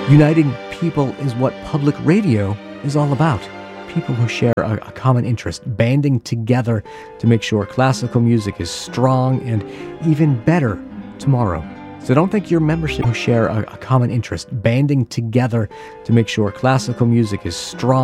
Uniting people is what public radio is all about. People who share a common interest, banding together to make sure classical music is strong and even better tomorrow. So don't think your membership who share a common interest, banding together to make sure classical music is strong